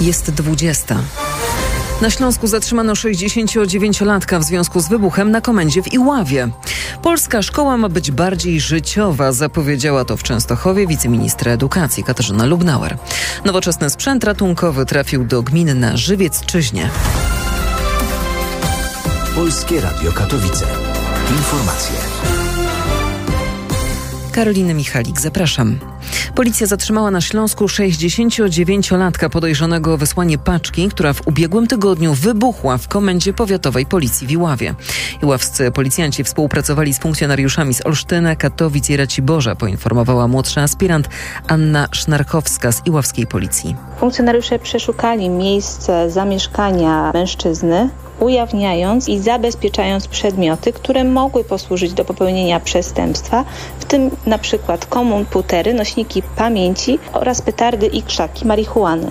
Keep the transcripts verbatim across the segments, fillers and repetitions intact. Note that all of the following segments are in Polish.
Jest dwudziesta. Na Śląsku zatrzymano sześćdziesięciodziewięciolatka w związku z wybuchem na komendzie w Iławie. Polska szkoła ma być bardziej życiowa, zapowiedziała to w Częstochowie wiceministra edukacji Katarzyna Lubnauer. Nowoczesny sprzęt ratunkowy trafił do gminy na Żywiecczyźnie. Polskie Radio Katowice. Informacje. Karolina Michalik, zapraszam. Policja zatrzymała na Śląsku sześćdziesięciodziewięciolatka podejrzanego o wysłanie paczki, która w ubiegłym tygodniu wybuchła w komendzie powiatowej policji w Iławie. Iławscy policjanci współpracowali z funkcjonariuszami z Olsztyna, Katowic i Raciborza, poinformowała młodsza aspirant Anna Sznarkowska z iławskiej policji. Funkcjonariusze przeszukali miejsce zamieszkania mężczyzny, ujawniając i zabezpieczając przedmioty, które mogły posłużyć do popełnienia przestępstwa, w tym na przykład komputery, nośniki pamięci oraz petardy i krzaki marihuany.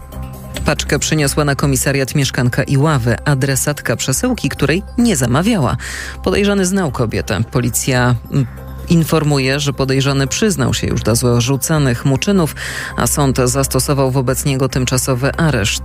Paczkę przyniosła na komisariat mieszkanka Iławy, adresatka przesyłki, której nie zamawiała. Podejrzany znał kobietę. Policja informuje, że podejrzany przyznał się już do zarzucanych mu czynów, a sąd zastosował wobec niego tymczasowy areszt.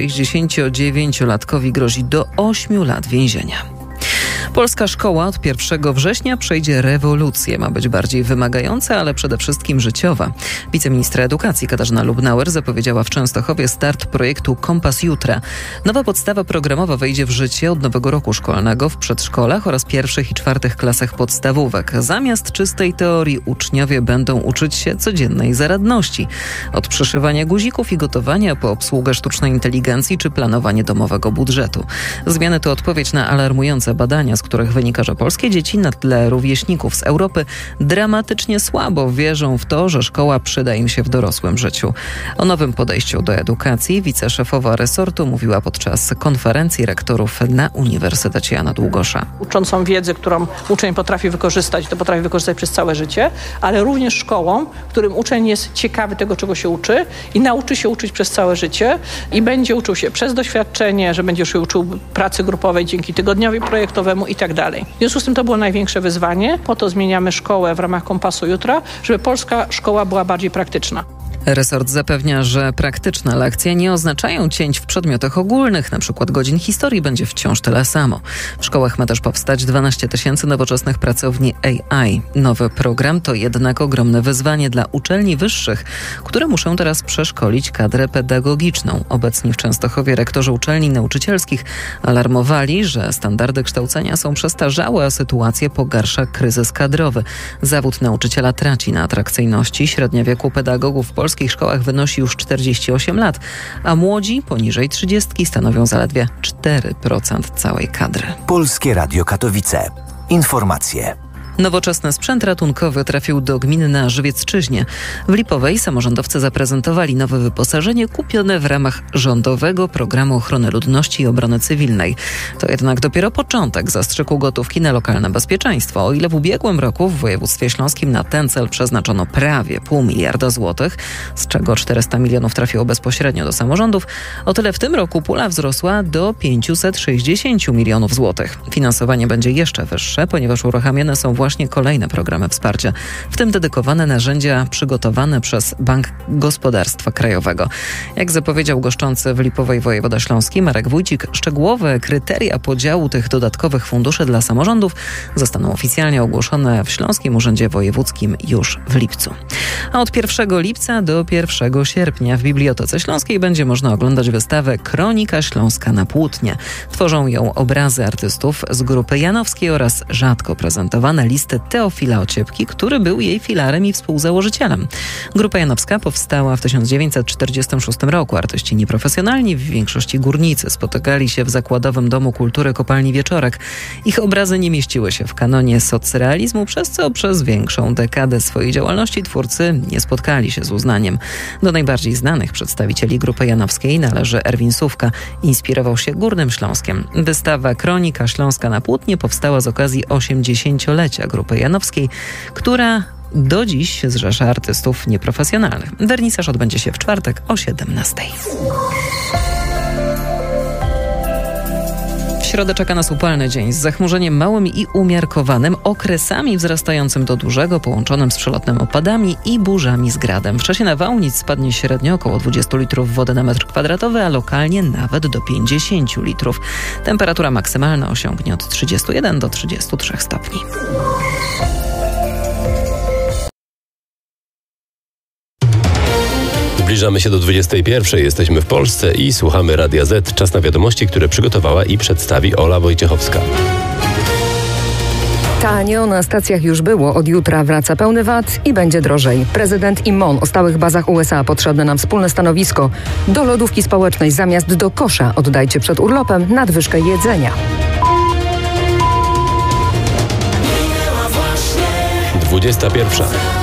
sześćdziesięciodziewięciolatkowi grozi do ośmiu lat więzienia. Polska szkoła od pierwszego września przejdzie rewolucję. Ma być bardziej wymagająca, ale przede wszystkim życiowa. Wiceministra edukacji Katarzyna Lubnauer zapowiedziała w Częstochowie start projektu Kompas Jutra. Nowa podstawa programowa wejdzie w życie od nowego roku szkolnego w przedszkolach oraz pierwszych i czwartych klasach podstawówek. Zamiast czystej teorii uczniowie będą uczyć się codziennej zaradności. Od przyszywania guzików i gotowania po obsługę sztucznej inteligencji czy planowanie domowego budżetu. Zmiany to odpowiedź na alarmujące badania, z których wynika, że polskie dzieci na tle rówieśników z Europy dramatycznie słabo wierzą w to, że szkoła przyda im się w dorosłym życiu. O nowym podejściu do edukacji wiceszefowa resortu mówiła podczas konferencji rektorów na Uniwersytecie Jana Długosza. Uczącą wiedzę, którą uczeń potrafi wykorzystać, to potrafi wykorzystać przez całe życie, ale również szkołą, w którym uczeń jest ciekawy tego, czego się uczy i nauczy się uczyć przez całe życie i będzie uczył się przez doświadczenie, że będzie się uczył pracy grupowej dzięki tygodniowi projektowemu i tak dalej. W związku z tym to było największe wyzwanie. Po to zmieniamy szkołę w ramach Kompasu Jutra, żeby polska szkoła była bardziej praktyczna. Resort zapewnia, że praktyczne lekcje nie oznaczają cięć w przedmiotach ogólnych, na przykład godzin historii będzie wciąż tyle samo. W szkołach ma też powstać dwanaście tysięcy nowoczesnych pracowni A I. Nowy program to jednak ogromne wyzwanie dla uczelni wyższych, które muszą teraz przeszkolić kadrę pedagogiczną. Obecni w Częstochowie rektorzy uczelni nauczycielskich alarmowali, że standardy kształcenia są przestarzałe, a sytuację pogarsza kryzys kadrowy. Zawód nauczyciela traci na atrakcyjności. Średnia wieku pedagogów w Polsce W polskich szkołach wynosi już czterdzieści osiem lat, a młodzi poniżej trzydziestki stanowią zaledwie cztery procent całej kadry. Polskie Radio Katowice. Informacje. Nowoczesny sprzęt ratunkowy trafił do gminy na Żywiecczyźnie. W Lipowej samorządowcy zaprezentowali nowe wyposażenie kupione w ramach rządowego programu ochrony ludności i obrony cywilnej. To jednak dopiero początek zastrzyku gotówki na lokalne bezpieczeństwo. O ile w ubiegłym roku w województwie śląskim na ten cel przeznaczono prawie pół miliarda złotych, z czego czterysta milionów trafiło bezpośrednio do samorządów, o tyle w tym roku pula wzrosła do pięćset sześćdziesiąt milionów złotych. Finansowanie będzie jeszcze wyższe, ponieważ uruchamiane są właśnie Właśnie kolejne programy wsparcia, w tym dedykowane narzędzia przygotowane przez Bank Gospodarstwa Krajowego. Jak zapowiedział goszczący w Lipowej wojewoda śląski Marek Wójcik, szczegółowe kryteria podziału tych dodatkowych funduszy dla samorządów zostaną oficjalnie ogłoszone w Śląskim Urzędzie Wojewódzkim już w lipcu. A od pierwszego lipca do pierwszego sierpnia w Bibliotece Śląskiej będzie można oglądać wystawę Kronika Śląska na płótnie. Tworzą ją obrazy artystów z grupy janowskiej oraz rzadko prezentowane listy Teofila Ociepki, który był jej filarem i współzałożycielem. Grupa janowska powstała w tysiąc dziewięćset czterdziestym szóstym roku. Artyści nieprofesjonalni, w większości górnicy, spotykali się w Zakładowym Domu Kultury Kopalni Wieczorek. Ich obrazy nie mieściły się w kanonie socrealizmu, przez co przez większą dekadę swojej działalności twórcy nie spotkali się z uznaniem. Do najbardziej znanych przedstawicieli grupy janowskiej należy Erwin Sówka. Inspirował się Górnym Śląskiem. Wystawa Kronika Śląska na płótnie powstała z okazji osiemdziesięciolecia Grupy Janowskiej, która do dziś zrzesza artystów nieprofesjonalnych. Wernisaż odbędzie się w czwartek o siedemnastej. W środę czeka nas upalny dzień z zachmurzeniem małym i umiarkowanym, okresami wzrastającym do dużego, połączonym z przelotnymi opadami i burzami z gradem. W czasie nawałnic spadnie średnio około dwadzieścia litrów wody na metr kwadratowy, a lokalnie nawet do pięćdziesiąt litrów. Temperatura maksymalna osiągnie od trzydziestu jeden do trzydziestu trzech stopni. Zbliżamy się do dwudziestej pierwszej. Jesteśmy w Polsce i słuchamy Radia Z. Czas na wiadomości, które przygotowała i przedstawi Ola Wojciechowska. Tanio na stacjach już było, od jutra wraca pełny V A T i będzie drożej. Prezydent i M O N o stałych bazach U S A potrzebne nam wspólne stanowisko. Do lodówki społecznej zamiast do kosza oddajcie przed urlopem nadwyżkę jedzenia. dwudziesta pierwsza.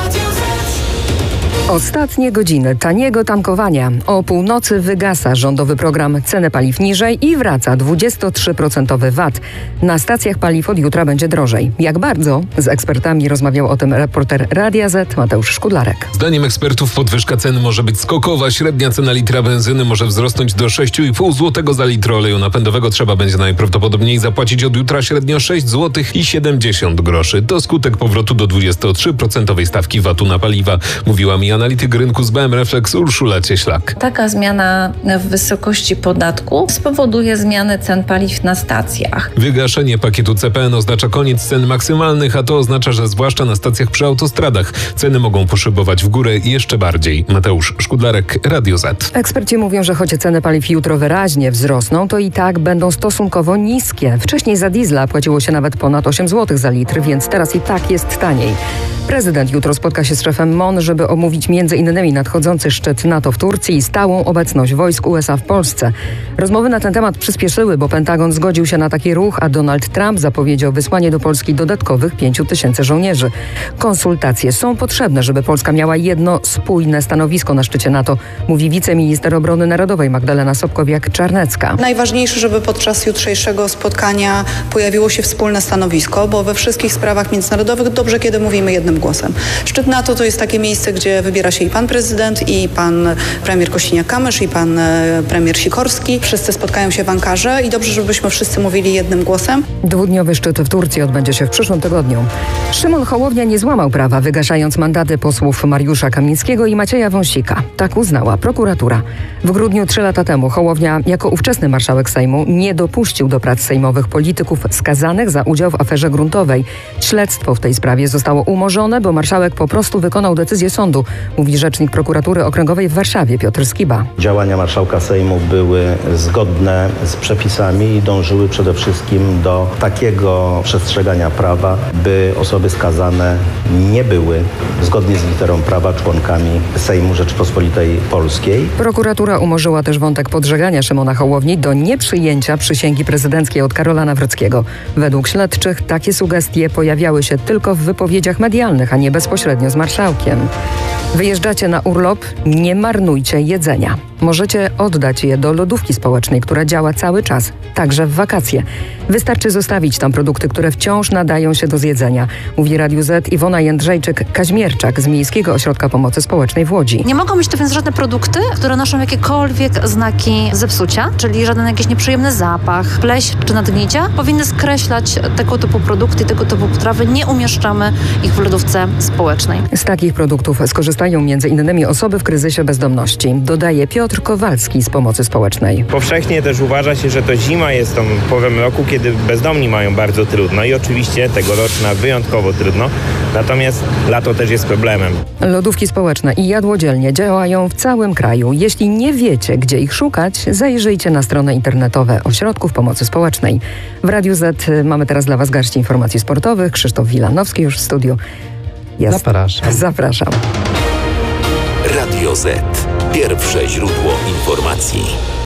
Ostatnie godziny taniego tankowania. O północy wygasa rządowy program Ceny paliw niżej i wraca dwadzieścia trzy procent V A T. Na stacjach paliw od jutra będzie drożej. Jak bardzo? Z ekspertami rozmawiał o tym reporter Radia Z Mateusz Szkudlarek. Zdaniem ekspertów podwyżka cen może być skokowa. Średnia cena litra benzyny może wzrosnąć do sześć i pół złotego za litr oleju napędowego. Trzeba będzie najprawdopodobniej zapłacić od jutra średnio sześć złotych i siedemdziesiąt groszy. To skutek powrotu do dwudziestu trzech procent stawki V A T-u na paliwa, mówiła mi analityk rynku z B M Reflex Urszula Cieślak. Taka zmiana w wysokości podatku spowoduje zmianę cen paliw na stacjach. Wygaszenie pakietu C P N oznacza koniec cen maksymalnych, a to oznacza, że zwłaszcza na stacjach przy autostradach ceny mogą poszybować w górę jeszcze bardziej. Mateusz Szkudlarek, Radio Z. Eksperci mówią, że choć ceny paliw jutro wyraźnie wzrosną, to i tak będą stosunkowo niskie. Wcześniej za diesla płaciło się nawet ponad osiem złotych za litr, więc teraz i tak jest taniej. Prezydent jutro spotka się z szefem M O N, żeby omówić między innymi nadchodzący szczyt NATO w Turcji i stałą obecność wojsk U S A w Polsce. Rozmowy na ten temat przyspieszyły, bo Pentagon zgodził się na taki ruch, a Donald Trump zapowiedział wysłanie do Polski dodatkowych pięciu tysięcy żołnierzy. Konsultacje są potrzebne, żeby Polska miała jedno spójne stanowisko na szczycie NATO, mówi wiceminister obrony narodowej Magdalena Sobkowiak-Czarnecka. Najważniejsze, żeby podczas jutrzejszego spotkania pojawiło się wspólne stanowisko, bo we wszystkich sprawach międzynarodowych dobrze, kiedy mówimy jednym głosem. Szczyt NATO to jest takie miejsce, gdzie wybiera się i pan prezydent, i pan premier Kościniak-Kamysz, i pan premier Sikorski. Wszyscy spotkają się w Ankarze i dobrze, żebyśmy wszyscy mówili jednym głosem. Dwudniowy szczyt w Turcji odbędzie się w przyszłym tygodniu. Szymon Hołownia nie złamał prawa, wygaszając mandaty posłów Mariusza Kamińskiego i Macieja Wąsika. Tak uznała prokuratura. W grudniu trzy lata temu Hołownia, jako ówczesny marszałek Sejmu, nie dopuścił do prac sejmowych polityków skazanych za udział w aferze gruntowej. Śledztwo w tej sprawie zostało umorzone, bo marszałek po prostu wykonał decyzję sądu, mówi rzecznik prokuratury okręgowej w Warszawie Piotr Skiba. Działania marszałka Sejmu były zgodne z przepisami i dążyły przede wszystkim do takiego przestrzegania prawa, by osoby skazane nie były zgodnie z literą prawa członkami Sejmu Rzeczypospolitej Polskiej. Prokuratura umorzyła też wątek podżegania Szymona Hołowni do nieprzyjęcia przysięgi prezydenckiej od Karola Nawrockiego. Według śledczych takie sugestie pojawiały się tylko w wypowiedziach medialnych, a nie bezpośrednio z marszałkiem. Wyjeżdżacie na urlop? Nie marnujcie jedzenia. Możecie oddać je do lodówki społecznej, która działa cały czas, także w wakacje. Wystarczy zostawić tam produkty, które wciąż nadają się do zjedzenia, mówi Radiu Z Iwona Jędrzejczyk-Kaźmierczak z Miejskiego Ośrodka Pomocy Społecznej w Łodzi. Nie mogą być to więc żadne produkty, które noszą jakiekolwiek znaki zepsucia, czyli żaden jakiś nieprzyjemny zapach, pleśń czy nadgnicie. Powinny skreślać tego typu produkty, tego typu potrawy. Nie umieszczamy ich w lodówce społecznej. Z takich produktów skorzystają między innymi osoby w kryzysie bezdomności, dodaje Piotr Kowalski z Pomocy Społecznej. Powszechnie też uważa się, że to zima jest tą porą roku, kiedy bezdomni mają bardzo trudno i oczywiście tegoroczna wyjątkowo trudno, natomiast lato też jest problemem. Lodówki społeczne i jadłodzielnie działają w całym kraju. Jeśli nie wiecie, gdzie ich szukać, zajrzyjcie na stronę internetowe Ośrodków Pomocy Społecznej. W Radiu Z mamy teraz dla Was garść informacji sportowych. Krzysztof Wilanowski już w studiu jest. Zapraszam. Zapraszam. Radio Z. Pierwsze źródło informacji.